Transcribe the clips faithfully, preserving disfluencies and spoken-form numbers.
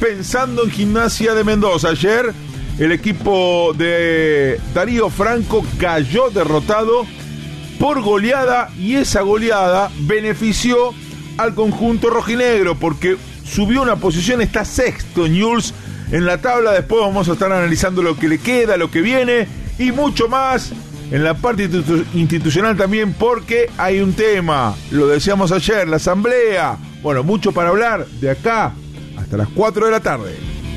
pensando en Gimnasia de Mendoza. Ayer el equipo de Darío Franco cayó derrotado por goleada y esa goleada benefició al conjunto rojinegro porque subió una posición, está sexto Newell's en la tabla. Después vamos a estar analizando lo que le queda, lo que viene y mucho más en la parte institu- institucional también, porque hay un tema, lo decíamos ayer, la asamblea. Bueno, mucho para hablar de acá hasta las cuatro de la tarde.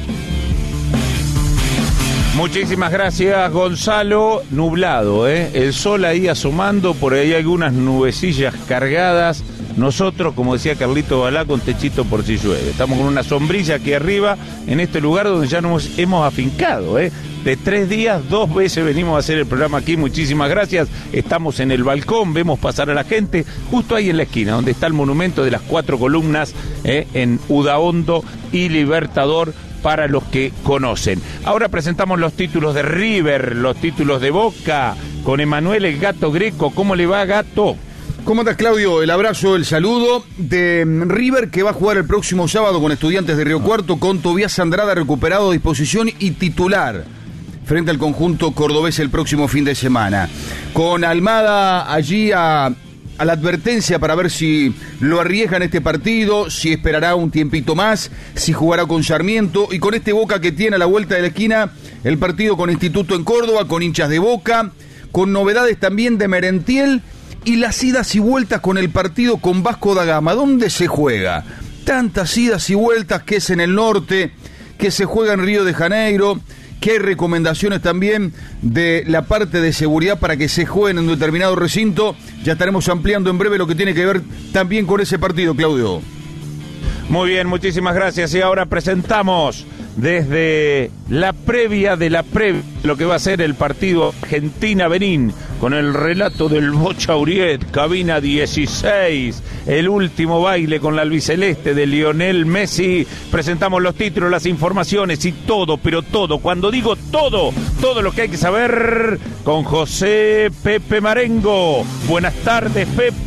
Muchísimas gracias, Gonzalo. Nublado, ¿eh? El sol ahí asomando, por ahí algunas nubecillas cargadas. Nosotros, como decía Carlito Balá, con techito por si llueve. Estamos con una sombrilla aquí arriba, en este lugar donde ya nos hemos afincado, ¿eh? De tres días, dos veces venimos a hacer el programa aquí. Muchísimas gracias. Estamos en el balcón, vemos pasar a la gente, justo ahí en la esquina, donde está el monumento de las cuatro columnas, ¿eh? En Udaondo y Libertador, para los que conocen. Ahora presentamos los títulos de River, los títulos de Boca, con Emanuel el Gato Greco. ¿Cómo le va, Gato? ¿Cómo estás, Claudio? El abrazo, el saludo de River, que va a jugar el próximo sábado con Estudiantes de Río Cuarto, con Tobías Andrada recuperado, disposición y titular frente al conjunto cordobés el próximo fin de semana. Con Almada allí a, a la advertencia para ver si lo arriesga en este partido, si esperará un tiempito más, si jugará con Sarmiento, y con este Boca que tiene a la vuelta de la esquina el partido con Instituto en Córdoba, con hinchas de Boca, con novedades también de Merentiel, y las idas y vueltas con el partido con Vasco da Gama. ¿Dónde se juega? Tantas idas y vueltas, que es en el norte, que se juega en Río de Janeiro, que hay recomendaciones también de la parte de seguridad para que se jueguen en un determinado recinto. Ya estaremos ampliando en breve lo que tiene que ver también con ese partido, Claudio. Muy bien, muchísimas gracias. Y ahora presentamos desde la previa de la previa lo que va a ser el partido Argentina-Benín, con el relato del Bocha Uriet, cabina dieciséis, el último baile con la albiceleste de Lionel Messi. Presentamos los títulos, las informaciones y todo, pero todo, cuando digo todo, todo lo que hay que saber con José Pepe Marengo. Buenas tardes, Pepe.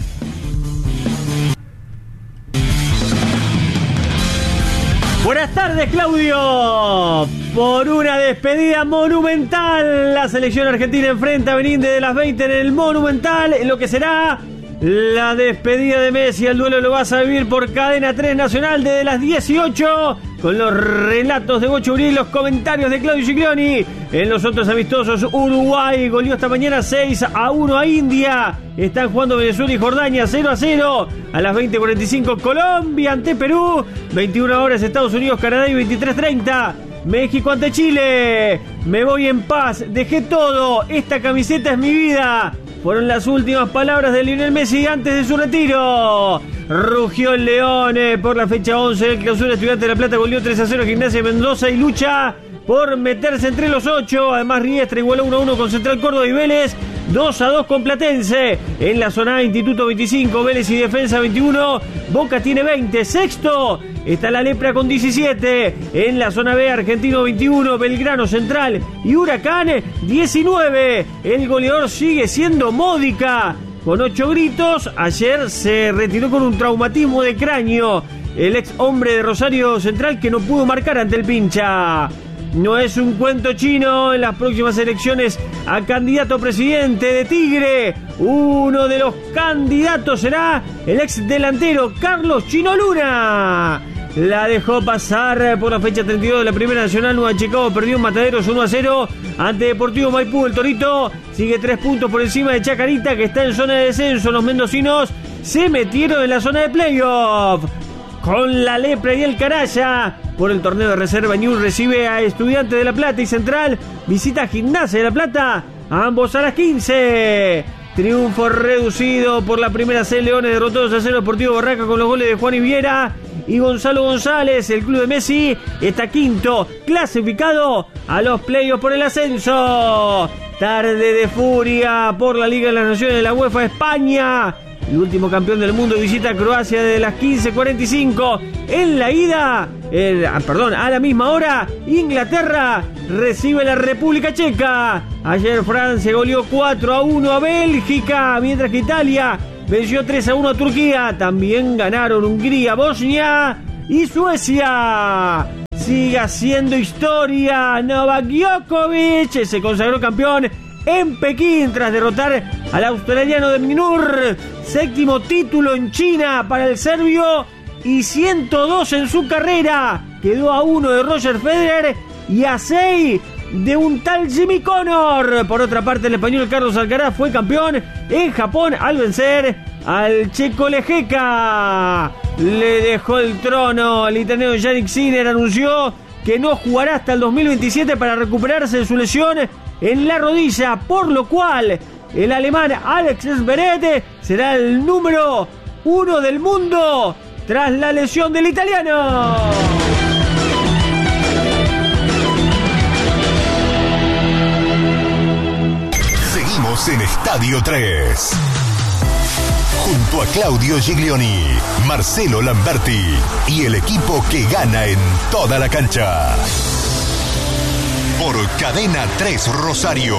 Buenas tardes, Claudio. Por una despedida monumental, la selección argentina enfrenta a Benín desde las veinte en el Monumental, en lo que será la despedida de Messi. El duelo lo vas a vivir por Cadena tres Nacional desde las dieciocho, con los relatos de Bocha Uriel y los comentarios de Claudio Giglioni. En los otros amistosos, Uruguay goleó esta mañana seis a uno a India. Están jugando Venezuela y Jordania cero a cero. A las veinte cuarenta y cinco, Colombia ante Perú. veintiuna horas, Estados Unidos, Canadá, y veintitrés treinta, México ante Chile. Me voy en paz, dejé todo, esta camiseta es mi vida. Fueron las últimas palabras de Lionel Messi antes de su retiro. Rugió el León eh, por la fecha once del Clausura. Estudiantes de La Plata goleó tres a cero a Gimnasia de Mendoza y lucha por meterse entre los ocho. Además, Riestra igualó uno a uno con Central Córdoba y Vélez dos a dos con Platense. En la zona A, Instituto veinticinco, Vélez y Defensa veintiuno, Boca tiene veinte. Sexto está la Lepra con diecisiete. En la zona B, Argentino veintiuno, Belgrano, Central y Huracán diecinueve. El goleador sigue siendo Módica con ocho gritos. Ayer se retiró con un traumatismo de cráneo el ex hombre de Rosario Central, que no pudo marcar ante el Pincha. No es un cuento chino. En las próximas elecciones a candidato presidente de Tigre, uno de los candidatos será el ex delantero Carlos Chino Luna. La dejó pasar por la fecha treinta y dos de la Primera Nacional. Nueva Chicago perdió en Mataderos uno a cero ante Deportivo Maipú. El Torito sigue tres puntos por encima de Chacarita, que está en zona de descenso. Los mendocinos se metieron en la zona de playoff. Con la Lepra y el Caraya por el torneo de reserva, Newell's recibe a Estudiantes de La Plata y Central visita a Gimnasia de La Plata, ambos a las quince. Triunfo reducido por la primera C. Leones derrotó dos a cero Deportivo Barraca con los goles de Juan Iviera y Gonzalo González. El club de Messi está quinto, clasificado a los playoffs por el ascenso. Tarde de furia por la Liga de las Naciones de la UEFA España. El último campeón del mundo visita a Croacia desde las quince cuarenta y cinco. En la ida, el, perdón, a la misma hora, Inglaterra recibe a la República Checa. Ayer Francia goleó cuatro a uno a Bélgica, mientras que Italia venció tres a uno a Turquía. También ganaron Hungría, Bosnia y Suecia. sigue haciendo historia. Novak Djokovic se consagró campeón en Pekín tras derrotar al australiano de Minur. Séptimo título en China para el serbio y ciento dos en su carrera. Quedó a uno de Roger Federer y a seis de un tal Jimmy Connor. Por otra parte, el español Carlos Alcaraz fue campeón en Japón al vencer al checo Lejeka. Le dejó el trono al italiano Yannick Sinner. Anunció que no jugará hasta el dos mil veintisiete para recuperarse de su lesión en la rodilla, por lo cual el alemán Alex Zverev será el número uno del mundo tras la lesión del italiano. Seguimos en Estadio tres. Junto a Claudio Giglioni, Marcelo Lamberti y el equipo que gana en toda la cancha. Por Cadena tres Rosario.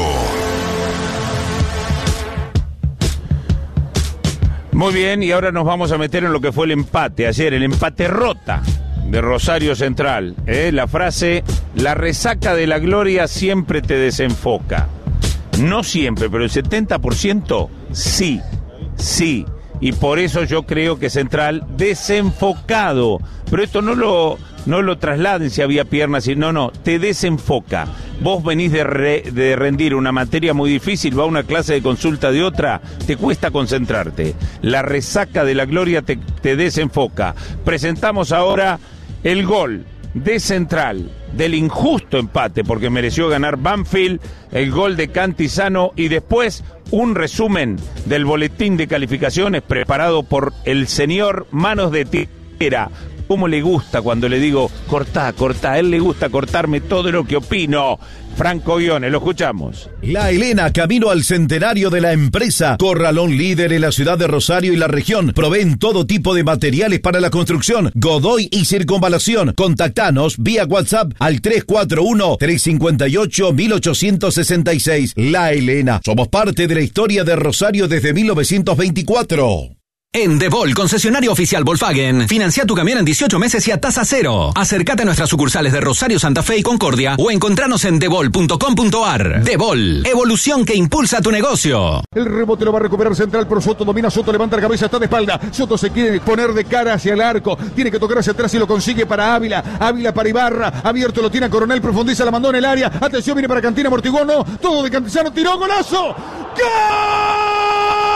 Muy bien, y ahora nos vamos a meter en lo que fue el empate ayer, el empate rota de Rosario Central. ¿eh? La frase, la resaca de la gloria siempre te desenfoca. No siempre, pero el setenta por ciento sí, sí. Y por eso yo creo que Central desenfocado. Pero esto no lo, no lo trasladen si había piernas. Y, no, no, te desenfoca. Vos venís de, re, de rendir una materia muy difícil, va a una clase de consulta de otra, te cuesta concentrarte. La resaca de la gloria te, te desenfoca. Presentamos ahora el gol de Central, del injusto empate, porque mereció ganar Banfield, el gol de Cantizano y después un resumen del boletín de calificaciones preparado por el señor Manos de Tijera. ¿Cómo le gusta cuando le digo cortá, cortá? A él le gusta cortarme todo lo que opino. Franco Guione, lo escuchamos. La Helena, camino al centenario de la empresa. Corralón líder en la ciudad de Rosario y la región. Proveen todo tipo de materiales para la construcción, Godoy y circunvalación. Contactanos vía WhatsApp al tres cuatro uno, tres cinco ocho, mil ochocientos sesenta y seis. La Helena, somos parte de la historia de Rosario desde mil novecientos veinticuatro. En Devol, concesionario oficial Volkswagen, financia tu camión en dieciocho meses y a tasa cero. Acércate a nuestras sucursales de Rosario, Santa Fe y Concordia o encontranos en devol punto com punto ar. Devol, evolución que impulsa tu negocio. El rebote lo va a recuperar Central, pero Soto domina, Soto levanta la cabeza, está de espalda. Soto se quiere poner de cara hacia el arco, tiene que tocar hacia atrás y lo consigue para Ávila. Ávila para Ibarra, abierto lo tiene a Coronel, profundiza, la mandó en el área. Atención, viene para Cantina, amortiguó, no, todo de Cantizano, tiró, golazo. ¡Gol!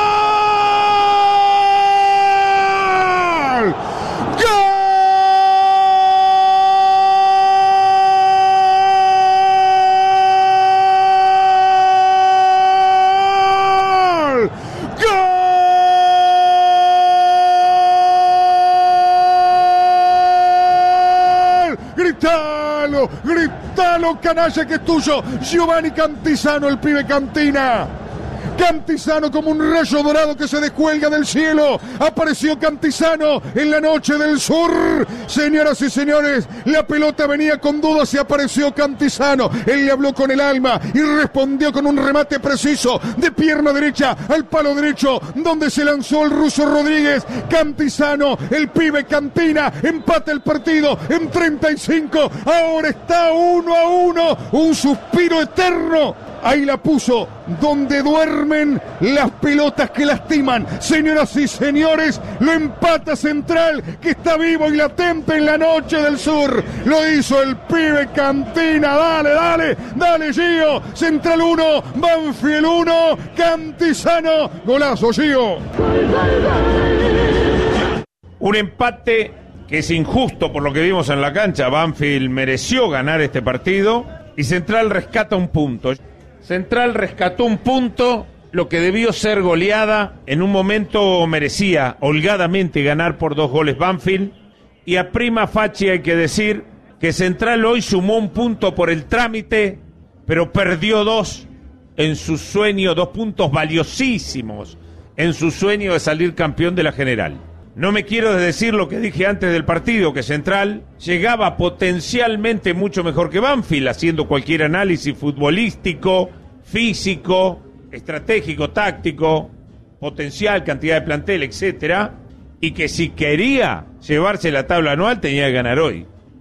Gritalo, gritalo, canalla, que es tuyo. Giovanni Cantizano, el pibe Cantina. Cantizano como un rayo dorado que se descuelga del cielo. Apareció Cantizano en la noche del sur. Señoras y señores, la pelota venía con dudas y apareció Cantizano. Él le habló con el alma y respondió con un remate preciso de pierna derecha al palo derecho, donde se lanzó el ruso Rodríguez. Cantizano, el pibe Cantina, empata el partido en treinta y cinco. Ahora está uno a uno. Un suspiro eterno. Ahí la puso donde duermen las pelotas que lastiman. Señoras y señores, lo empata Central, que está vivo y latente en la noche del sur. Lo hizo el pibe Cantina. Dale, dale, dale, Gio. Central uno, Banfield uno, Cantizano. Golazo, Gio. Un empate que es injusto por lo que vimos en la cancha. Banfield mereció ganar este partido y Central rescata un punto. Central rescató un punto, lo que debió ser goleada. En un momento merecía holgadamente ganar por dos goles Banfield. Y a prima facie hay que decir que Central hoy sumó un punto por el trámite, pero perdió dos en su sueño, dos puntos valiosísimos en su sueño de salir campeón de la general. No me quiero decir lo que dije antes del partido, que Central llegaba potencialmente mucho mejor que Banfield, haciendo cualquier análisis futbolístico, físico, estratégico, táctico, potencial, cantidad de plantel, etcétera, y que si quería llevarse la tabla anual tenía que ganar hoy.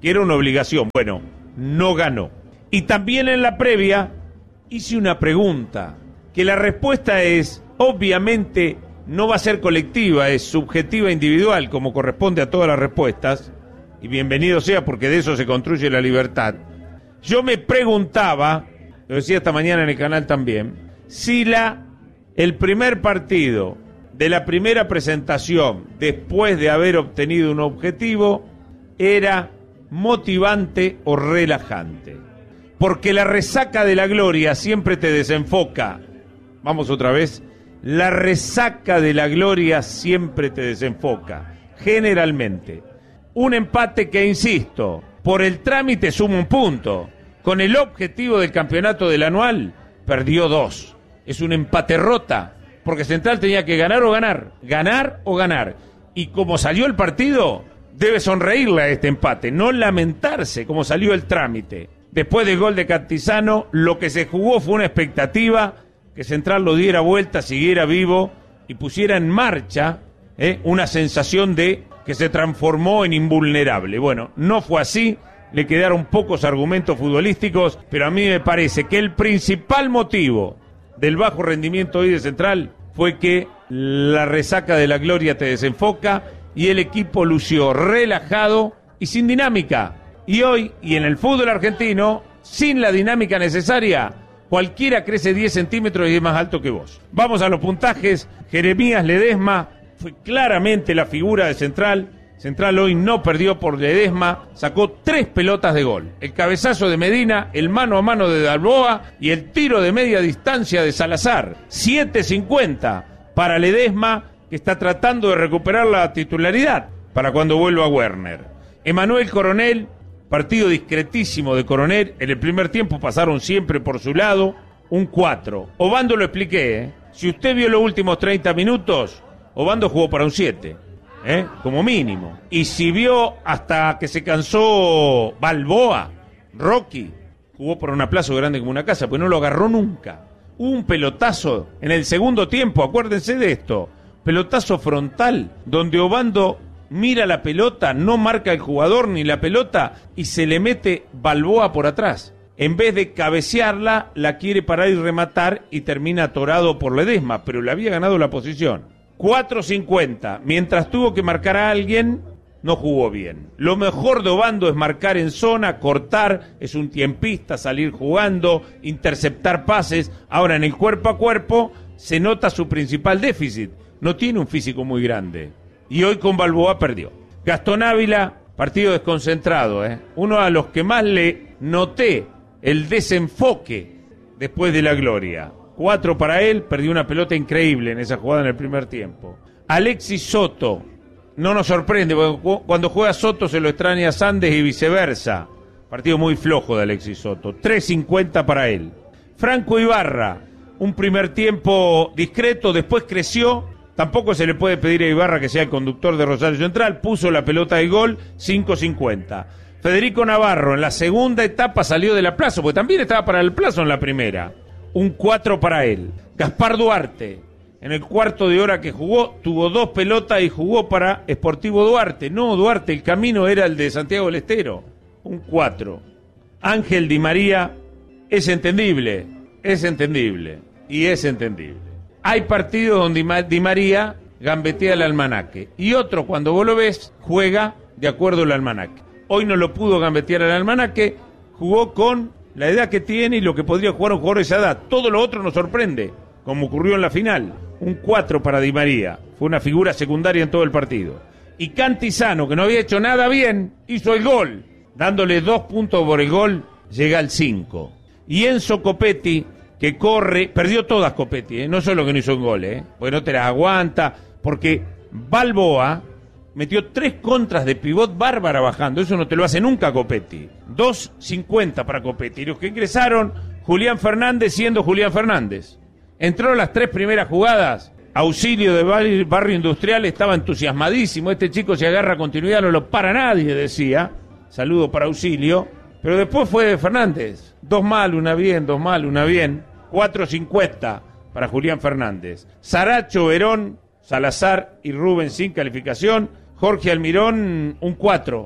que era una obligación. Bueno, no ganó. Y también en la previa hice una pregunta, que la respuesta es, obviamente, no va a ser colectiva, es subjetiva e individual, como corresponde a todas las respuestas, y bienvenido sea porque de eso se construye la libertad. Yo me preguntaba, lo decía esta mañana en el canal también, si la, el primer partido de la primera presentación, después de haber obtenido un objetivo, era motivante o relajante. Porque la resaca de la gloria siempre te desenfoca. Vamos otra vez. La resaca de la gloria siempre te desenfoca. Generalmente. Un empate que, insisto, por el trámite suma un punto. Con el objetivo del campeonato del anual, perdió dos. Es un empate rota. Porque Central tenía que ganar o ganar. Ganar o ganar. Y como salió el partido, debe sonreírle a este empate. No lamentarse como salió el trámite. Después del gol de Cantizano, lo que se jugó fue una expectativa que Central lo diera vuelta, siguiera vivo y pusiera en marcha ¿eh? una sensación de que se transformó en invulnerable. Bueno, no fue así, le quedaron pocos argumentos futbolísticos, pero a mí me parece que el principal motivo del bajo rendimiento hoy de Central fue que la resaca de la gloria te desenfoca y el equipo lució relajado y sin dinámica. Y hoy, y en el fútbol argentino, sin la dinámica necesaria, cualquiera crece diez centímetros y es más alto que vos. Vamos a los puntajes. Jeremías Ledesma fue claramente la figura de Central. Central hoy no perdió por Ledesma, sacó tres pelotas de gol. El cabezazo de Medina, el mano a mano de Balboa y el tiro de media distancia de Salazar. siete cincuenta para Ledesma, que está tratando de recuperar la titularidad para cuando vuelva Werner. Emanuel Coronel, partido discretísimo de Coronel. En el primer tiempo pasaron siempre por su lado, un cuatro. Obando lo expliqué, ¿eh? Si usted vio los últimos treinta minutos, Obando jugó para un siete. ¿Eh? Como mínimo. Y si vio hasta que se cansó Balboa, Rocky, jugó por un aplazo grande como una casa, pues no lo agarró nunca. Hubo un pelotazo en el segundo tiempo, acuérdense de esto, pelotazo frontal, donde Obando mira la pelota, no marca el jugador ni la pelota y se le mete Balboa por atrás. En vez de cabecearla, la quiere parar y rematar y termina atorado por Ledesma, pero le había ganado la posición. cuatro cincuenta, mientras tuvo que marcar a alguien, no jugó bien. Lo mejor de Obando es marcar en zona, cortar, es un tiempista, salir jugando, interceptar pases. Ahora en el cuerpo a cuerpo se nota su principal déficit. No tiene un físico muy grande. Y hoy con Balboa perdió. Gastón Ávila, partido desconcentrado, ¿eh? Uno a los que más le noté el desenfoque después de la gloria. Cuatro para él, perdió una pelota increíble en esa jugada en el primer tiempo. Alexis Soto, no nos sorprende, porque cuando juega Soto se lo extraña a Sandes y viceversa. Partido muy flojo de Alexis Soto, tres cincuenta para él. Franco Ibarra, un primer tiempo discreto, después creció. Tampoco se le puede pedir a Ibarra que sea el conductor de Rosario Central, puso la pelota de gol, cinco cincuenta. Federico Navarro en la segunda etapa salió del aplazo, porque también estaba para el plazo en la primera. Un cuatro para él. Gaspar Duarte, en el cuarto de hora que jugó, tuvo dos pelotas y jugó para Sportivo Duarte. No, Duarte, el camino era el de Santiago del Estero. Un cuatro. Ángel Di María, es entendible, es entendible y es entendible. Hay partidos donde Di María gambetea el almanaque y otro, cuando vos lo ves, juega de acuerdo al almanaque. Hoy no lo pudo gambetear el almanaque, jugó con la edad que tiene y lo que podría jugar un jugador de esa edad. Todo lo otro nos sorprende, como ocurrió en la final. Un cuatro para Di María. Fue una figura secundaria en todo el partido. Y Cantizano, que no había hecho nada bien, hizo el gol. Dándole dos puntos por el gol, llega al cinco. Y Enzo Copetti, que corre, perdió todas Copetti, ¿eh? No solo que no hizo un gol, ¿eh? Porque no te las aguanta, porque Balboa metió tres contras de pivot bárbara bajando. Eso no te lo hace nunca Copetti. dos cincuenta para Copetti. Y los que ingresaron, Julián Fernández siendo Julián Fernández. Entró las tres primeras jugadas. Auxilio de Barrio, barrio Industrial estaba entusiasmadísimo. Este chico se agarra a continuidad, no lo para nadie, decía. Saludo para Auxilio. Pero después fue Fernández. Dos mal, una bien, dos mal, una bien. cuatro cincuenta para Julián Fernández. Saracho, Verón, Salazar y Rubén sin calificación. Jorge Almirón, un cuatro.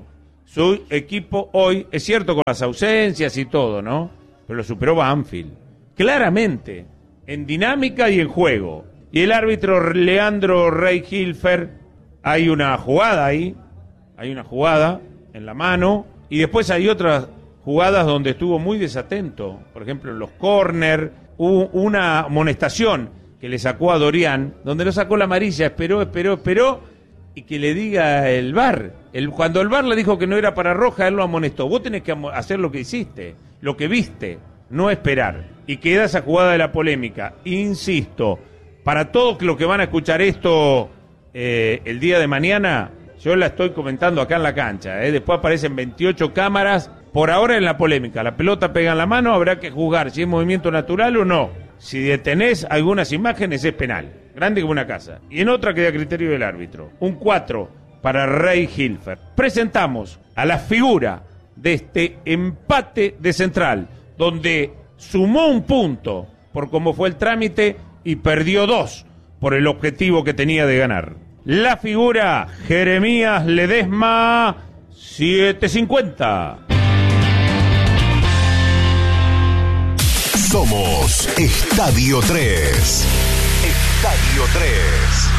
su equipo hoy, es cierto con las ausencias y todo, ¿no? Pero lo superó Banfield. Claramente, en dinámica y en juego. Y el árbitro Leandro Rey Hilfer, hay una jugada ahí, hay una jugada en la mano, y después hay otras jugadas donde estuvo muy desatento. Por ejemplo, en los córner, hubo una amonestación que le sacó a Dorian, donde no sacó la amarilla, esperó, esperó, esperó, y que le diga el V A R. El, cuando el V A R le dijo que no era para roja, él lo amonestó. Vos tenés que hacer lo que hiciste, lo que viste, no esperar. Y queda esa jugada de la polémica. Insisto, para todos los que van a escuchar esto eh, el día de mañana, yo la estoy comentando acá en la cancha. Eh. Después aparecen veintiocho cámaras. Por ahora en la polémica, la pelota pega en la mano, habrá que juzgar si es movimiento natural o no. Si detenés algunas imágenes es penal, grande como una casa. Y en otra queda a criterio del árbitro. Un cuatro para Rey Hilfer. Presentamos a la figura de este empate de Central, donde sumó un punto por cómo fue el trámite y perdió dos por el objetivo que tenía de ganar. La figura, Jeremías Ledesma, siete cincuenta. Somos Estadio tres. Estadio tres.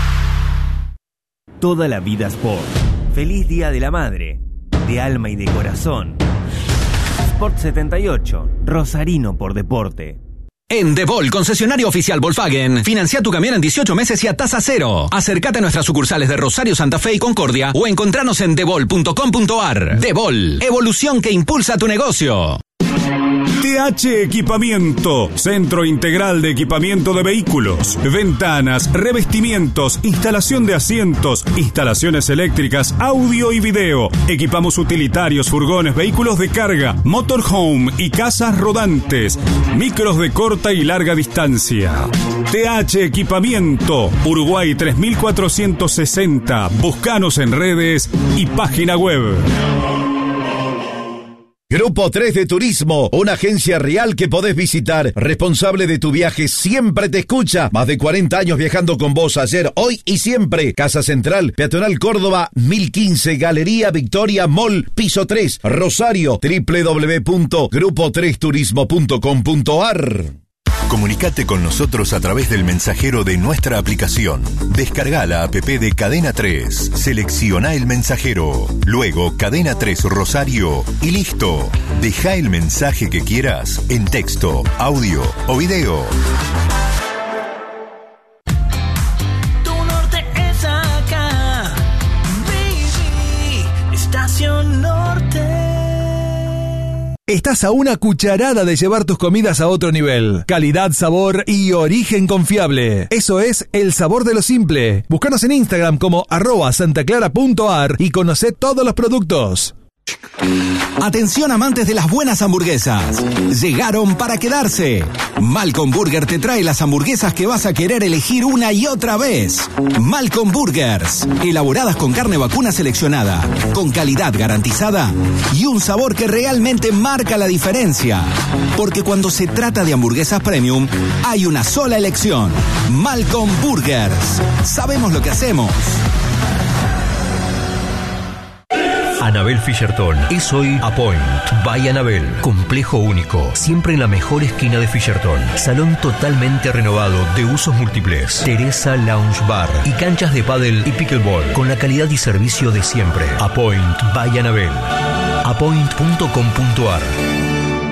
Toda la vida Sport. Feliz Día de la Madre. De alma y de corazón. Sport setenta y ocho. Rosarino por deporte. En Debol, concesionario oficial Volkswagen, financia tu camión en dieciocho meses y a tasa cero. Acércate a nuestras sucursales de Rosario, Santa Fe y Concordia o encontranos en debol punto com punto ar. Debol, evolución que impulsa tu negocio. T H Equipamiento, Centro Integral de Equipamiento de Vehículos, ventanas, revestimientos, instalación de asientos, instalaciones eléctricas, audio y video. Equipamos utilitarios, furgones, vehículos de carga, motorhome y casas rodantes, micros de corta y larga distancia. T H Equipamiento, Uruguay tres mil cuatrocientos sesenta. Búscanos en redes y página web. Grupo tres de Turismo, una agencia real que podés visitar. Responsable de tu viaje, siempre te escucha. Más de cuarenta años viajando con vos, ayer, hoy y siempre. Casa Central, Peatonal Córdoba, mil quince, Galería Victoria Mall, piso tres, Rosario, doble u doble u doble u punto grupo tres turismo punto com punto ar. Comunicate con nosotros a través del mensajero de nuestra aplicación. Descarga la app de Cadena tres, selecciona el mensajero, luego Cadena tres Rosario y listo. Deja el mensaje que quieras en texto, audio o video. Tu norte es acá, baby, Estación Norte. Estás a una cucharada de llevar tus comidas a otro nivel. Calidad, sabor y origen confiable. Eso es El Sabor de lo Simple. Búscanos en Instagram como arroba santaclara punto ar y conocé todos los productos. Atención amantes de las buenas hamburguesas. Llegaron para quedarse. Malcolm Burger te trae las hamburguesas que vas a querer elegir una y otra vez. Malcolm Burgers, elaboradas con carne vacuna seleccionada, con calidad garantizada y un sabor que realmente marca la diferencia. Porque cuando se trata de hamburguesas premium, hay una sola elección. Malcolm Burgers. Sabemos lo que hacemos. Anabel Fischerton es hoy Apoint by Anabel. Complejo único, siempre en la mejor esquina de Fischerton. Salón totalmente renovado de usos múltiples. Teresa Lounge Bar y canchas de pádel y pickleball con la calidad y servicio de siempre. Apoint by Anabel. apoint punto com punto ar.